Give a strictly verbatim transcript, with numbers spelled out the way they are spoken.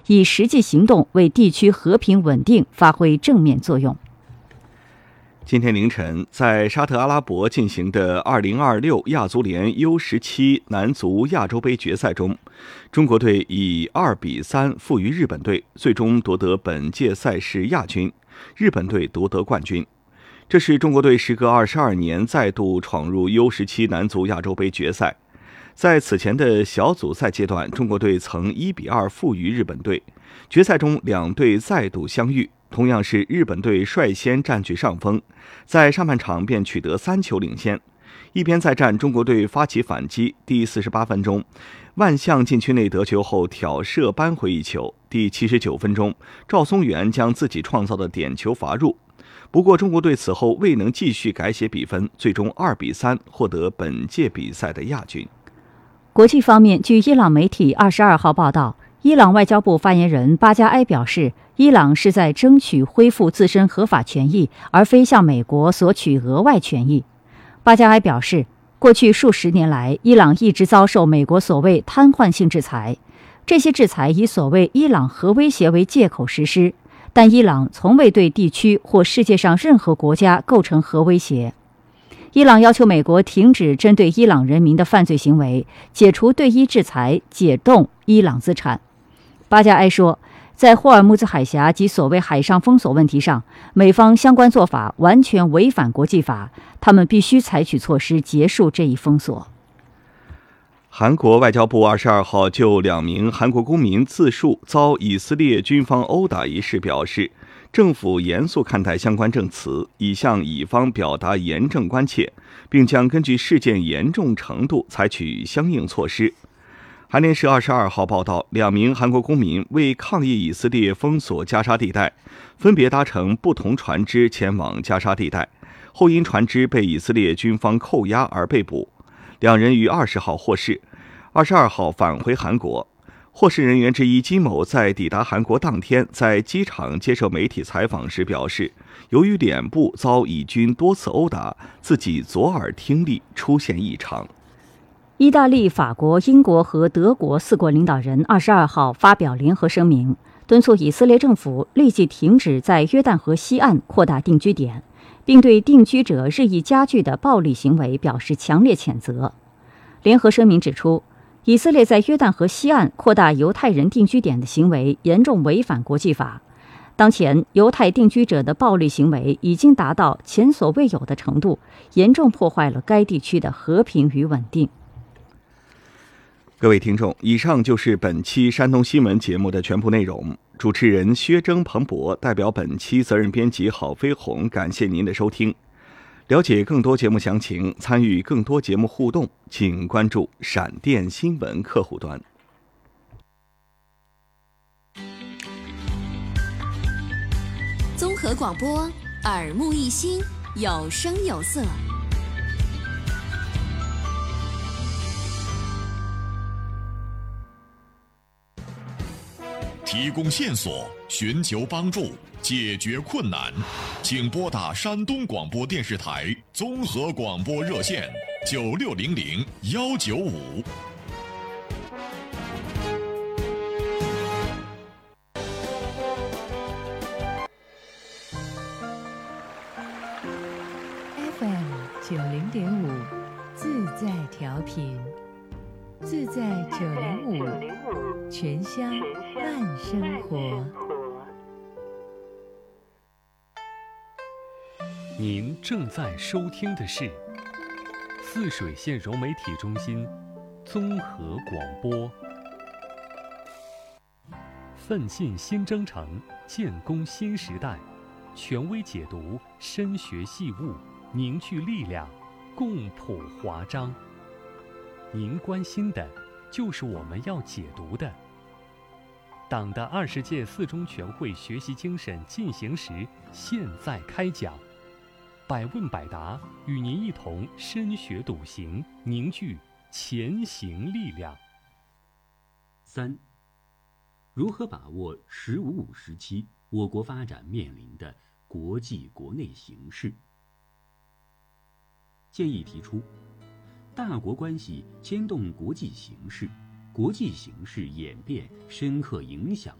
以实际行动为地区和平稳定发挥正面作用。 今天凌晨，在沙特阿拉伯进行的二零二六亚足联 U 十七 男足亚洲杯决赛中，中国队以二比三负于日本队，最终夺得本届赛事亚军，日本队夺得冠军。这是中国队时隔二十二年再度闯入 U 十七 男足亚洲杯决赛。在此前的小组赛阶段，中国队曾一比二负于日本队，决赛中两队再度相遇。同样是日本队率先占据上风，在上半场便取得三球领先。一边再战，中国队发起反击，第四十八分钟，万象禁区内得球后挑射扳回一球。第七十九分钟，赵松元将自己创造的点球罚入。不过中国队此后未能继续改写比分，最终二比三获得本届比赛的亚军。 国际方面，据伊朗媒体二十二号报道，伊朗外交部发言人巴加埃表示，伊朗是在争取恢复自身合法权益，而非向美国索取额外权益。巴加埃表示，过去数十年来，伊朗一直遭受美国所谓瘫痪性制裁，这些制裁以所谓伊朗核威胁为借口实施，但伊朗从未对地区或世界上任何国家构成核威胁。伊朗要求美国停止针对伊朗人民的犯罪行为，解除对伊制裁，解冻伊朗资产。巴加埃说，在霍尔木兹海峡及所谓海上封锁问题上，美方相关做法完全违反国际法，他们必须采取措施结束这一封锁。 韩国外交部二十二号就两名韩国公民自述遭以色列军方殴打一事表示，政府严肃看待相关证词，已向乙方表达严正关切，并将根据事件严重程度采取相应措施。韩联社二十二号报道，两名韩国公民为抗议以色列封锁加沙地带，分别搭乘不同船只前往加沙地带，后因船只被以色列军方扣押而被捕。两人于二十号获释，二十二号返回韩国。获释人员之一金某在抵达韩国当天，在机场接受媒体采访时表示，由于脸部遭以军多次殴打，自己左耳听力出现异常。 意大利、法国、英国和德国四国领导人二十二号发表联合声明，敦促以色列政府立即停止在约旦河西岸扩大定居点，并对定居者日益加剧的暴力行为表示强烈谴责。联合声明指出，以色列在约旦河西岸扩大犹太人定居点的行为严重违反国际法。当前，犹太定居者的暴力行为已经达到前所未有的程度，严重破坏了该地区的和平与稳定。 各位听众，以上就是本期山东新闻节目的全部内容。主持人薛征、彭博代表本期责任编辑郝飞鸿，感谢您的收听。了解更多节目详情，参与更多节目互动，请关注闪电新闻客户端。 综合广播，耳目一新，有声有色。 提供线索，寻求帮助，解决困难，请拨打山东广播电视台综合广播热线九六零零幺九五。 F M 九零点五，自在调频，自在九零五，全乡慢生活。 您正在收听的是泗水县融媒体中心综合广播。奋进新征程，建功新时代，权威解读，深学细悟，凝聚力量，共谱华章。您关心的，就是我们要解读的。党的二十届四中全会学习精神进行时现在开讲，百问百答，与您一同深学笃行，凝聚前行力量。 三，如何把握“十五五”时期我国发展面临的国际国内形势？建议提出，大国关系牵动国际形势，国际形势演变深刻影响